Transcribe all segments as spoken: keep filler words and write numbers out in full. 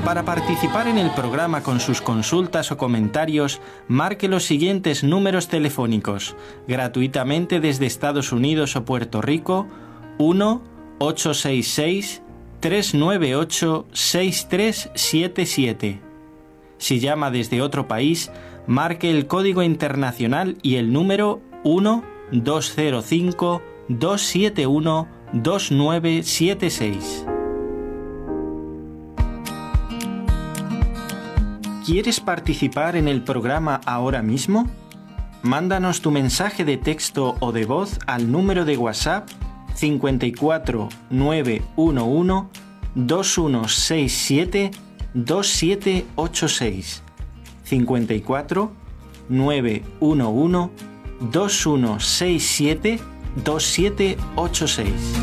Para participar en el programa con sus consultas o comentarios, marque los siguientes números telefónicos, gratuitamente desde Estados Unidos o Puerto Rico: uno ocho seis seis, tres nueve ocho, seis tres siete siete. Si llama desde otro país, marque el código internacional y el número uno dos cero cinco, dos siete uno, dos nueve siete seis. ¿Quieres participar en el programa ahora mismo? Mándanos tu mensaje de texto o de voz al número de WhatsApp cinco cuatro nueve uno uno, dos uno seis siete, dos siete ocho seis. cinco cuatro nueve uno uno, dos uno seis siete, dos siete ocho seis.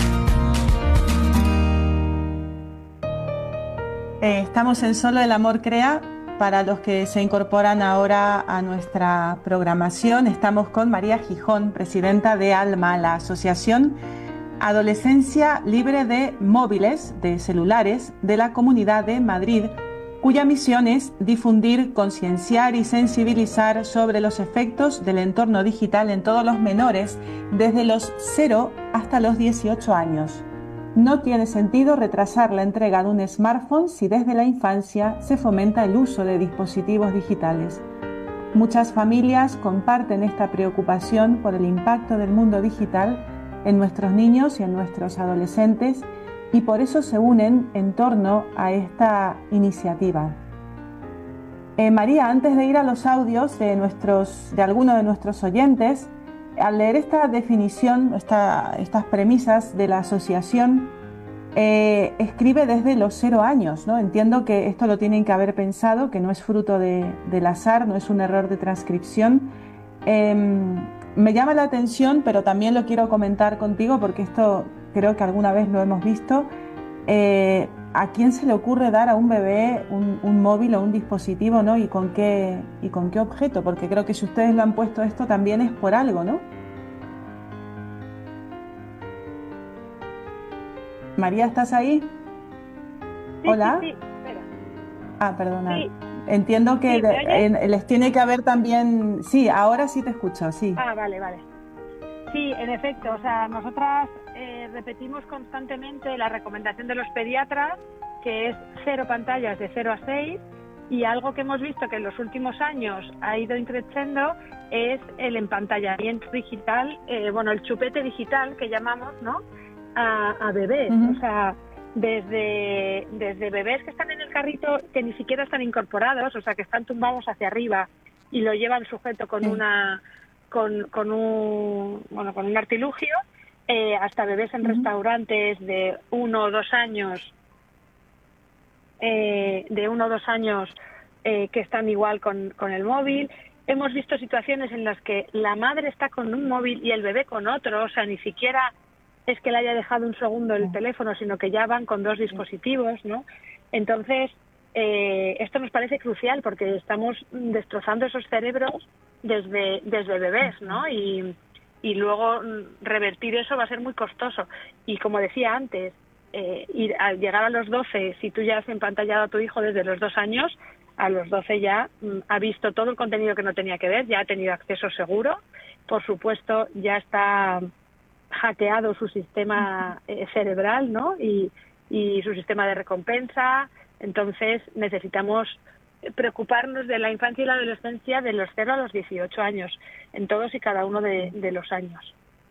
Eh, estamos en Solo el Amor Crea. Para los que se incorporan ahora a nuestra programación, estamos con María Gijón, presidenta de ALMA, la Asociación Adolescencia Libre de Móviles, de Celulares, de la Comunidad de Madrid, cuya misión es difundir, concienciar y sensibilizar sobre los efectos del entorno digital en todos los menores, desde los cero hasta los dieciocho años. No tiene sentido retrasar la entrega de un smartphone si desde la infancia se fomenta el uso de dispositivos digitales. Muchas familias comparten esta preocupación por el impacto del mundo digital en nuestros niños y en nuestros adolescentes, y por eso se unen en torno a esta iniciativa. Eh, María, antes de ir a los audios de, nuestros, de algunos de nuestros oyentes, al leer esta definición, esta, estas premisas de la asociación, eh, escribe desde los cero años, ¿no? Entiendo que esto lo tienen que haber pensado, que no es fruto de, del azar, no es un error de transcripción. Eh, me llama la atención, pero también lo quiero comentar contigo porque esto creo que alguna vez lo hemos visto. Eh, ¿A quién se le ocurre dar a un bebé un, un móvil o un dispositivo, ¿no? ¿Y con qué, y con qué objeto? Porque creo que si ustedes lo han puesto esto también es por algo, ¿no? María, ¿estás ahí? Sí, Hola. Sí, sí, espera. Ah, perdona. Sí. Entiendo que Sí, ¿me de, oyes? en, les tiene que haber también... Sí, ahora sí te escucho, sí. Ah, vale, vale. Sí, en efecto, o sea, nosotras eh, repetimos constantemente la recomendación de los pediatras, que es cero pantallas de cero a seis, y algo que hemos visto que en los últimos años ha ido increciendo es el empantallamiento digital, eh, bueno, el chupete digital que llamamos, ¿no?, a, a bebés. Uh-huh. O sea, desde, desde bebés que están en el carrito que ni siquiera están incorporados, o sea, que están tumbados hacia arriba y lo llevan sujeto con sí. una... Con, con un bueno con un artilugio, eh, hasta bebés en uh-huh. restaurantes de uno o dos años eh, de uno o dos años eh, que están igual con, con el móvil. Hemos visto situaciones en las que la madre está con un móvil y el bebé con otro, o sea, ni siquiera es que le haya dejado un segundo el teléfono, sino que ya van con dos dispositivos, ¿no? Entonces, eh, esto nos parece crucial porque estamos destrozando esos cerebros desde desde bebés, ¿no? Y, y luego revertir eso va a ser muy costoso. Y como decía antes, eh, ir, al llegar a los doce, si tú ya has empantallado a tu hijo desde los dos años, a los doce ya mm, ha visto todo el contenido que no tenía que ver, ya ha tenido acceso seguro, por supuesto ya está hackeado su sistema eh, cerebral, ¿no? Y, y su sistema de recompensa. Entonces necesitamos preocuparnos de la infancia y la adolescencia de los cero a los dieciocho años, en todos y cada uno de, de los años.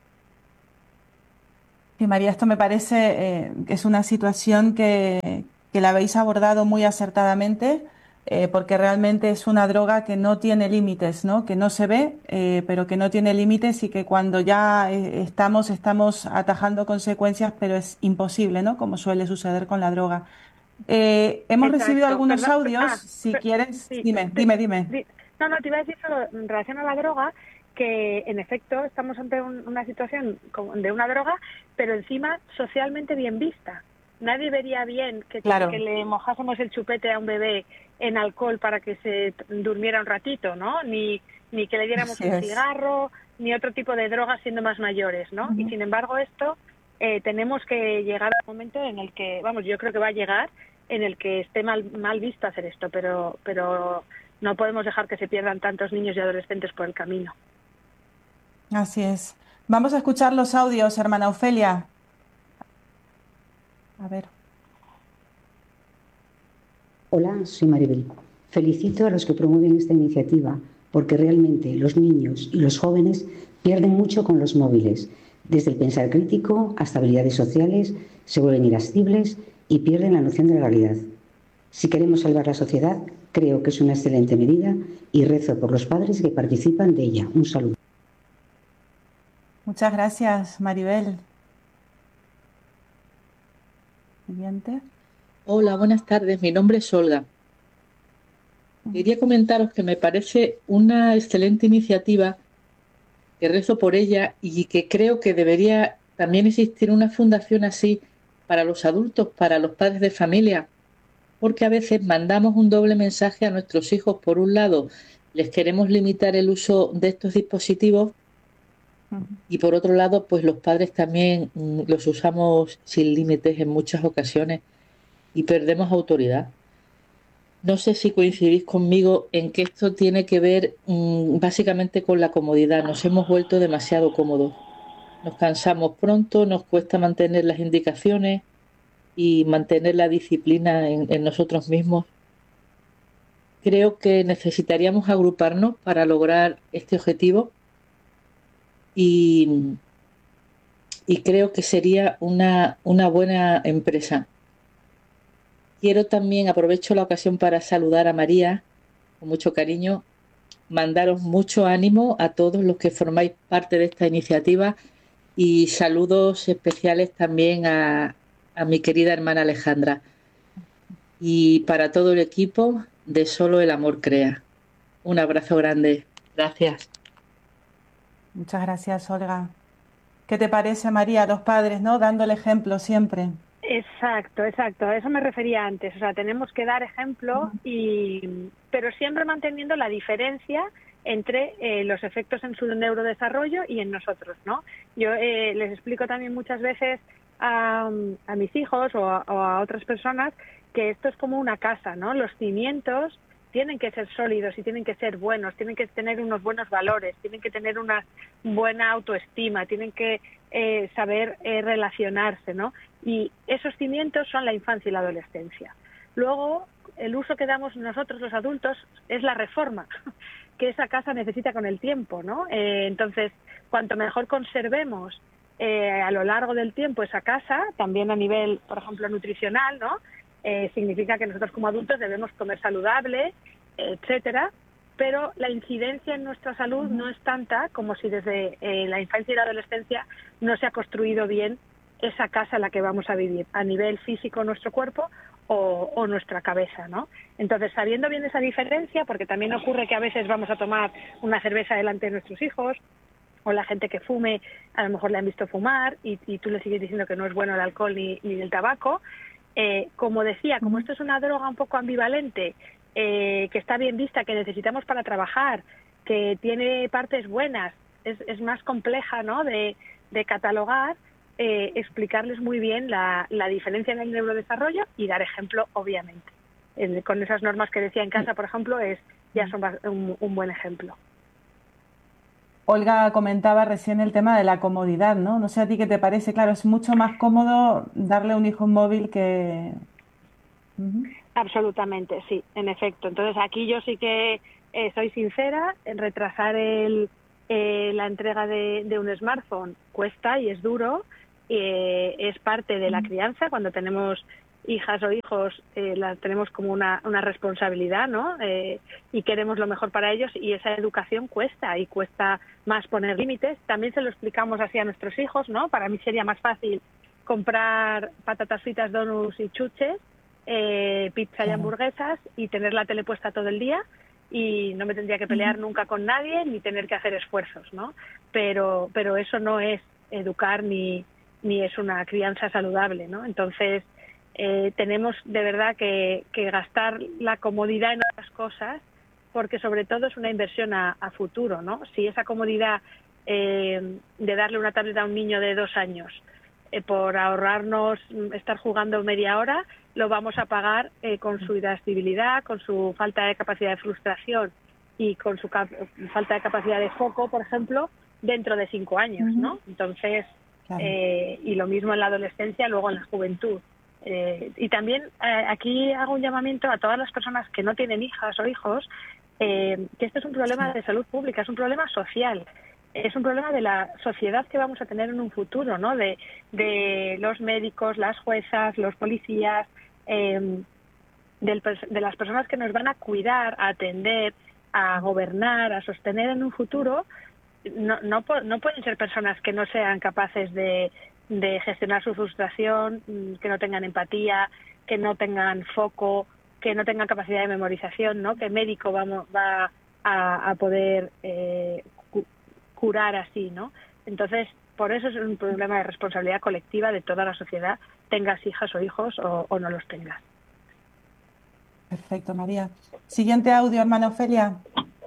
Sí, María, esto me parece eh, que es una situación que, que la habéis abordado muy acertadamente, eh, porque realmente es una droga que no tiene límites, ¿no? Que no se ve, eh, pero que no tiene límites y que cuando ya eh, estamos, estamos atajando consecuencias, pero es imposible, ¿no? Como suele suceder con la droga. Eh, hemos Exacto. recibido algunos Perdón, audios, ah, si per, quieres, sí, dime, te, dime, dime. Di, no, no, te iba a decir solo en relación a la droga, que en efecto estamos ante un, una situación de una droga, pero encima socialmente bien vista. Nadie vería bien que, claro. que le mojásemos el chupete a un bebé en alcohol para que se durmiera un ratito, ¿no? Ni, ni que le diéramos Así un es. cigarro, ni otro tipo de drogas siendo más mayores, ¿no? Uh-huh. Y sin embargo esto... Eh, tenemos que llegar al momento en el que, vamos, yo creo que va a llegar, en el que esté mal, mal visto hacer esto, pero, pero no podemos dejar que se pierdan tantos niños y adolescentes por el camino. Así es. Vamos a escuchar los audios, hermana Ofelia. A ver. Hola, soy Maribel. Felicito a los que promueven esta iniciativa porque realmente los niños y los jóvenes pierden mucho con los móviles. Desde el pensar crítico hasta habilidades sociales, se vuelven irascibles y pierden la noción de la realidad. Si queremos salvar la sociedad, creo que es una excelente medida y rezo por los padres que participan de ella. Un saludo. Muchas gracias, Maribel. Siguiente. Hola, buenas tardes. Mi nombre es Olga. Quería comentaros que me parece una excelente iniciativa, que rezo por ella y que creo que debería también existir una fundación así para los adultos, para los padres de familia, porque a veces mandamos un doble mensaje a nuestros hijos. Por un lado, les queremos limitar el uso de estos dispositivos y por otro lado, pues los padres también mm, los usamos sin límites en muchas ocasiones y perdemos autoridad. No sé si coincidís conmigo en que esto tiene que ver mmm, básicamente con la comodidad. Nos hemos vuelto demasiado cómodos. Nos cansamos pronto, nos cuesta mantener las indicaciones y mantener la disciplina en, en nosotros mismos. Creo que necesitaríamos agruparnos para lograr este objetivo y, y creo que sería una, una buena empresa. Quiero también, aprovecho la ocasión para saludar a María, con mucho cariño, mandaros mucho ánimo a todos los que formáis parte de esta iniciativa y saludos especiales también a, a mi querida hermana Alejandra y para todo el equipo de Solo el Amor Crea. Un abrazo grande. Gracias. Muchas gracias, Olga. ¿Qué te parece, María, los padres, ¿no? Dando el ejemplo siempre. Exacto, exacto. A eso me refería antes. O sea, tenemos que dar ejemplo, y, pero siempre manteniendo la diferencia entre eh, los efectos en su neurodesarrollo y en nosotros, ¿no? Yo eh, les explico también muchas veces a, a mis hijos o a, o a otras personas que esto es como una casa, ¿no? Los cimientos tienen que ser sólidos y tienen que ser buenos, tienen que tener unos buenos valores, tienen que tener una buena autoestima, tienen que eh, saber eh, relacionarse, ¿no? Y esos cimientos son la infancia y la adolescencia. Luego, el uso que damos nosotros los adultos es la reforma que esa casa necesita con el tiempo, ¿no? Eh, entonces, cuanto mejor conservemos eh, a lo largo del tiempo esa casa, también a nivel, por ejemplo, nutricional, ¿no? Eh, significa que nosotros como adultos debemos comer saludable, etcétera, pero la incidencia en nuestra salud no es tanta como si desde eh, la infancia y la adolescencia no se ha construido bien esa casa en la que vamos a vivir, a nivel físico nuestro cuerpo o, o nuestra cabeza, ¿no? Entonces, sabiendo bien esa diferencia, porque también ocurre que a veces vamos a tomar una cerveza delante de nuestros hijos, o la gente que fume, a lo mejor le han visto fumar y, y tú le sigues diciendo que no es bueno el alcohol ni, ni el tabaco. Eh, como decía, como esto es una droga un poco ambivalente, eh, que está bien vista, que necesitamos para trabajar, que tiene partes buenas, es, es más compleja, ¿no?, de, de catalogar, eh, explicarles muy bien la, la diferencia en el neurodesarrollo y dar ejemplo, obviamente. El, con esas normas que decía en casa, por ejemplo, es ya son un, un buen ejemplo. Olga comentaba recién el tema de la comodidad, ¿no? No sé a ti qué te parece. Claro, es mucho más cómodo darle a un hijo un móvil que... Uh-huh. Absolutamente, sí, en efecto. Entonces aquí yo sí que eh, soy sincera, en retrasar el, eh, la entrega de, de un smartphone cuesta y es duro, eh, es parte de la crianza. Cuando tenemos hijas o hijos, eh, la tenemos como una, una responsabilidad, ¿no? Eh, y queremos lo mejor para ellos, y esa educación cuesta, y cuesta más poner límites. También se lo explicamos así a nuestros hijos, ¿no? Para mí sería más fácil comprar patatas fritas, donuts y chuches, eh, pizza y hamburguesas, y tener la tele puesta todo el día, y no me tendría que pelear nunca con nadie, ni tener que hacer esfuerzos, ¿no? Pero, pero eso no es educar, ni, ni es una crianza saludable, ¿no? Entonces, Eh, tenemos de verdad que, que gastar la comodidad en otras cosas, porque sobre todo es una inversión a, a futuro, ¿no? Si esa comodidad eh, de darle una tableta a un niño de dos años eh, por ahorrarnos estar jugando media hora, lo vamos a pagar eh, con su irascibilidad, con su falta de capacidad de frustración y con su cap- falta de capacidad de foco, por ejemplo, dentro de cinco años, ¿no? Entonces, claro. eh, y lo mismo en la adolescencia, luego en la juventud. Eh, y también eh, aquí hago un llamamiento a todas las personas que no tienen hijas o hijos, eh, que este es un problema de salud pública, es un problema social. Es un problema de la sociedad que vamos a tener en un futuro, ¿no? De, de los médicos, las juezas, los policías, eh, del, de las personas que nos van a cuidar, a atender, a gobernar, a sostener en un futuro. No, no, no pueden ser personas que no sean capaces de, de gestionar su frustración, que no tengan empatía, que no tengan foco, que no tengan capacidad de memorización, ¿no? Que médico vamos, va a, a poder eh, curar así, ¿no? Entonces, por eso es un problema de responsabilidad colectiva de toda la sociedad, tengas hijas o hijos o, o no los tengas. Perfecto, María. Siguiente audio, hermana Ofelia.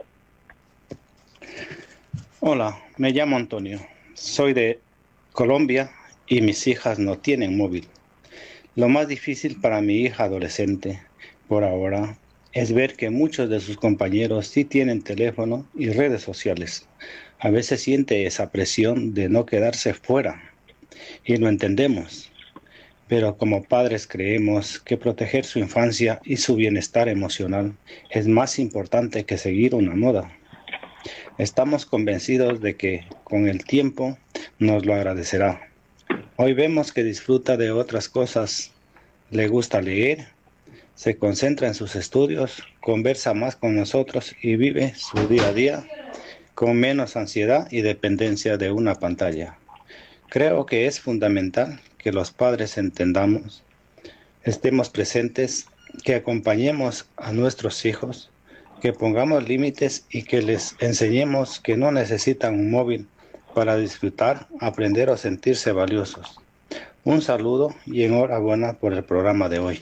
Hola, me llamo Antonio. Soy de Colombia y mis hijas no tienen móvil. Lo más difícil para mi hija adolescente, por ahora, es ver que muchos de sus compañeros sí tienen teléfono y redes sociales. A veces siente esa presión de no quedarse fuera, y lo entendemos. Pero como padres creemos que proteger su infancia y su bienestar emocional es más importante que seguir una moda. Estamos convencidos de que con el tiempo nos lo agradecerá. Hoy vemos que disfruta de otras cosas, le gusta leer, se concentra en sus estudios, conversa más con nosotros y vive su día a día con menos ansiedad y dependencia de una pantalla. Creo que es fundamental que los padres entendamos, estemos presentes, que acompañemos a nuestros hijos, que pongamos límites y que les enseñemos que no necesitan un móvil para disfrutar, aprender o sentirse valiosos. Un saludo y enhorabuena por el programa de hoy.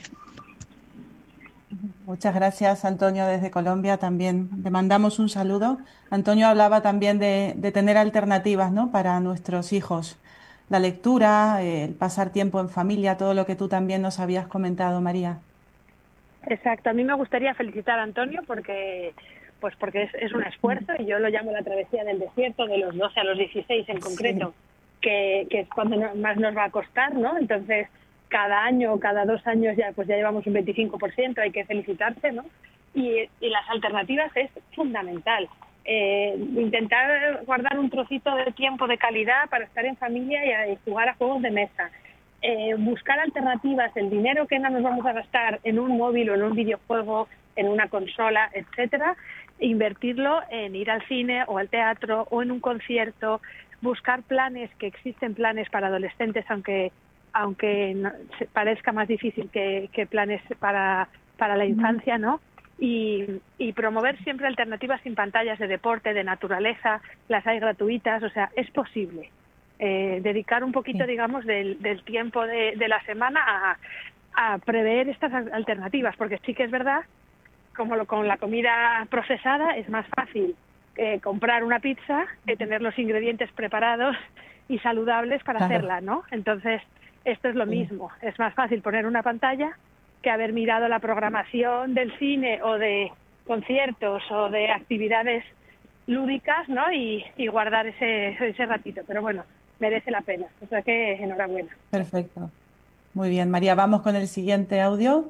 Muchas gracias, Antonio, desde Colombia. También le mandamos un saludo. Antonio hablaba también de, de tener alternativas, ¿no?, para nuestros hijos. La lectura, eh, el pasar tiempo en familia, todo lo que tú también nos habías comentado, María. Exacto. A mí me gustaría felicitar a Antonio porque, pues porque es, es un esfuerzo, y yo lo llamo la travesía del desierto, de los doce a los dieciséis en concreto, sí. que, que es cuando más nos va a costar, ¿no? Entonces, cada año, cada dos años ya pues ya llevamos un veinticinco por ciento, hay que felicitarse, ¿no? Y, y las alternativas es fundamental. Eh, intentar guardar un trocito de tiempo de calidad para estar en familia y, y jugar a juegos de mesa. Eh, buscar alternativas, el dinero que no nos vamos a gastar en un móvil o en un videojuego, en una consola, etcétera, invertirlo en ir al cine o al teatro o en un concierto, buscar planes, que existen planes para adolescentes, aunque aunque no, parezca más difícil que, que planes para, para la infancia, ¿no? Y, y promover siempre alternativas sin pantallas de deporte, de naturaleza, las hay gratuitas, o sea, es posible. Eh, dedicar un poquito, sí. digamos, del, del tiempo de, de la semana a, a prever estas alternativas, porque sí que es verdad, como lo, con la comida procesada, es más fácil eh, comprar una pizza que tener los ingredientes preparados y saludables para claro. hacerla, ¿no? Entonces, esto es lo mismo, es más fácil poner una pantalla que haber mirado la programación del cine o de conciertos o de actividades lúdicas, ¿no? Y, y guardar ese, ese ratito, pero bueno, merece la pena, o sea que enhorabuena. Perfecto, muy bien, María, vamos con el siguiente audio.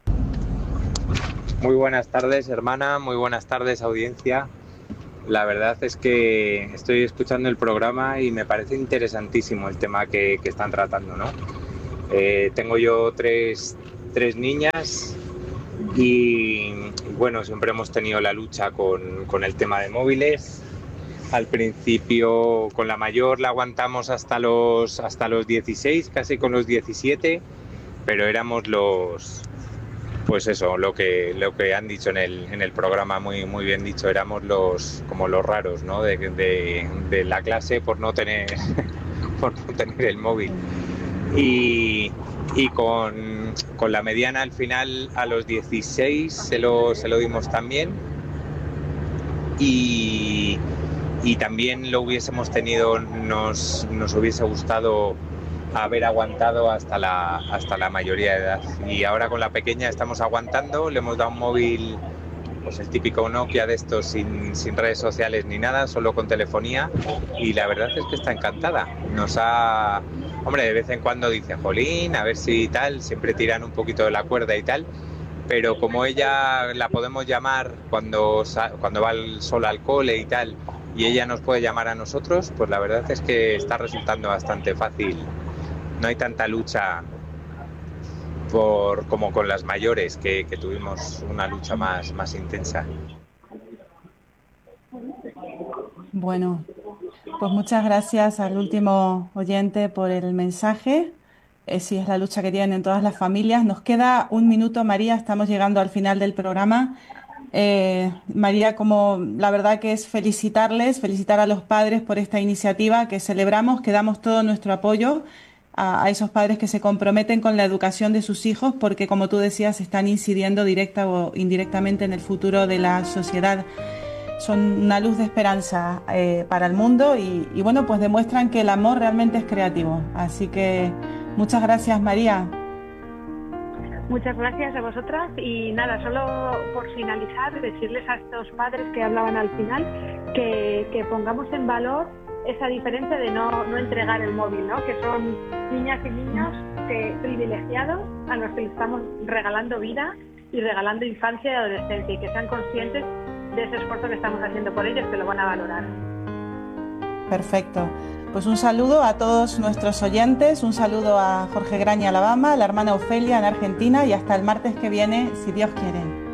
Muy buenas tardes, hermana, muy buenas tardes, audiencia. La verdad es que estoy escuchando el programa y me parece interesantísimo el tema que, que están tratando, ¿no? Eh, tengo yo tres, tres niñas y, y bueno, siempre hemos tenido la lucha con, con el tema de móviles. Al principio con la mayor la aguantamos hasta los, hasta los dieciséis, casi con los diecisiete, pero éramos los... Pues eso, lo que lo que han dicho en el en el programa, muy muy bien dicho, éramos los como los raros, ¿no? De, de, de la clase por no tener por no tener el móvil. Y, y con, con la mediana al final a los dieciséis se lo se lo dimos también. Y, y también lo hubiésemos tenido, nos nos hubiese gustado haber aguantado hasta la, hasta la mayoría de edad. Y ahora con la pequeña estamos aguantando, le hemos dado un móvil, pues el típico Nokia de estos sin, sin redes sociales ni nada, solo con telefonía, y la verdad es que está encantada. Nos ha... Hombre, de vez en cuando dice, jolín, a ver si tal, siempre tiran un poquito de la cuerda y tal, pero como ella la podemos llamar cuando, cuando va sola al cole y tal, y ella nos puede llamar a nosotros, pues la verdad es que está resultando bastante fácil. No hay tanta lucha por como con las mayores, que, que tuvimos una lucha más, más intensa. Bueno, pues muchas gracias al último oyente por el mensaje. Eh, sí, es la lucha que tienen todas las familias. Nos queda un minuto, María, estamos llegando al final del programa. Eh, María, como la verdad que es felicitarles, felicitar a los padres por esta iniciativa que celebramos, que damos todo nuestro apoyo a, a esos padres que se comprometen con la educación de sus hijos, porque como tú decías, están incidiendo directa o indirectamente en el futuro de la sociedad. Son una luz de esperanza eh, para el mundo y, y bueno, pues demuestran que el amor realmente es creativo. Así que muchas gracias, María. Muchas gracias a vosotras y nada, solo por finalizar, decirles a estos padres que hablaban al final que, que pongamos en valor esa diferencia de no, no entregar el móvil, ¿no? Que son niñas y niños que, privilegiados a los que les estamos regalando vida y regalando infancia y adolescencia, y que sean conscientes de ese esfuerzo que estamos haciendo por ellos, que lo van a valorar. Perfecto. Pues un saludo a todos nuestros oyentes, un saludo a Jorge Graña, Alabama, a la hermana Ofelia en Argentina, y hasta el martes que viene, si Dios quiere.